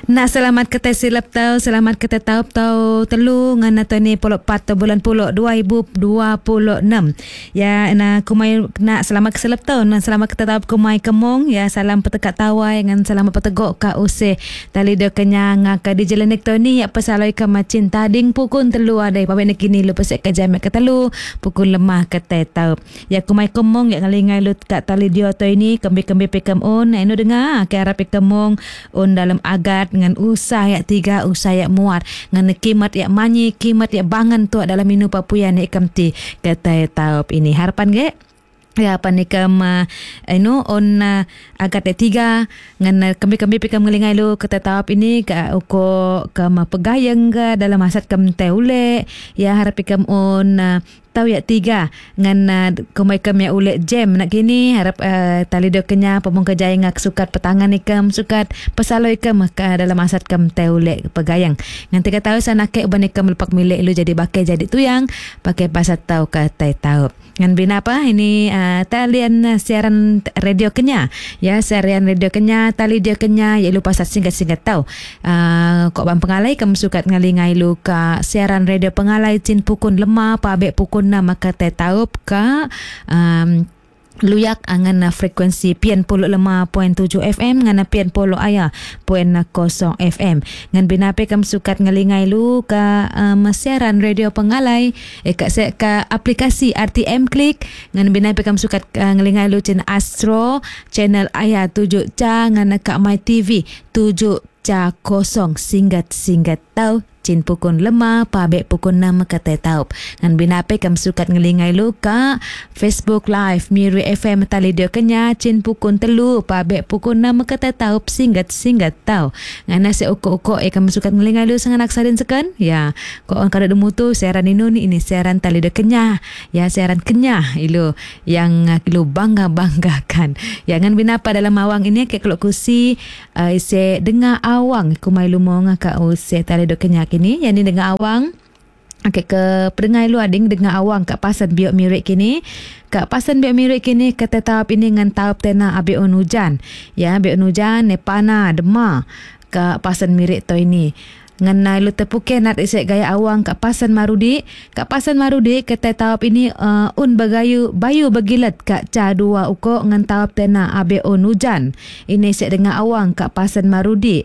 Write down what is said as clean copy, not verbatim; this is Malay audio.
Nak selamat kata silap tau, selamat kata tau telu ngan atau ni puluk 4 bulan puluk 2026. Ya, na kumai nak selamat kesilap tau, nak selamat kata tau kumai kemong, ya salam petekat tawai ngan selamat petegok ka use tali do kenyang ka di jelenik tau ni ya pesaloi ka macin tading pukun telu ada pabe nak kini lu pesek ka jamek ka telu pukun lemah kata tau. Ya kumai kemong ya ngalingai lut kat tali dio tau ini kembi-kembi pekam on, eno dengar ke arah pekemong on dalam agat dengan usah yak tiga usah yak muat dengan kimat yak manyi kimat yak bangan tu dalam minu papuyan yak kamti kata taup ini harapan ge ya apa ni kam on agat yak tiga dengan kembi-kembi pikam ngelingai lu kata taup ini ka uko kam pegayeng ke dalam asat kam teule ya harap pikam on tahu ya tiga ngan kumai kam ya ulek jam nak gini harap tali do kenya pemong kejaya ngak sukat petangan ikam sukat pesaloi kam ka dalam asat kam teulek pegayang ngan tiga tahu sana ke ban ikam lepak milik lu jadi bakai jadi tuyang pakai pasat tahu ka tai tahu ngan bina apa ini talian siaran radio kenya ya siaran radio kenya tali dia kenya ya lu pasat singkat-singkat tahu kok ban pengalai kam sukat ngalingai lu ka siaran radio pengalai cin pukun lemah pabe pukun maka te taup ka luyak angan frekuensi pian polo 5.7 FM ngana pian polo aya poin 0 FM ngan binape kam sukat ngalingai lu ka siaran radio pengalai ka aplikasi RTM Klik ngan binape kam sukat ngalingai lu cin Astro channel aya 7 ca ngana ka My TV 7 ca 0 singkat tau cin pukun lemah pabe pukun 6 kata taup ngan binape kam sukat ngelingai lu ka Facebook Live Miri FM tali dio kenya cin pukun telu pabe pukun 6 kata taup singkat tau ngana se uko kam sukat ngelingai lu sangan aksarin sekan ya kok on kada demu tu siaran ini siaran tali dio kenya ya siaran kenya ilu yang lu banggakan ya ngan binapa dalam awang ini ke kelok kusi se dengar awang kumai lu mo ngaka use tali dio kenya ini yang ni dengan awang ke pendengar lu ading dengan awang kat pasan biok mirik kini kat pasan biok mirik kini kata tahap ini dengan tahap tena abe on hujan ya abe on hujan ne pana dema kat pasan mirik to ini ngan lu tepuke nat isek gaya awang kat pasan marudi kata tahap ini un bagayu bayu bagilat kat ca dua uko ngan tahap tena abe on hujan ini isek dengan awang kat pasan marudi